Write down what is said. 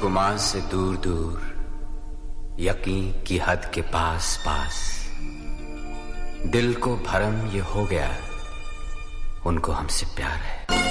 गुमान से दूर दूर, यकीन की हद के पास पास। दिल को भरम ये हो गया, उनको हमसे प्यार है।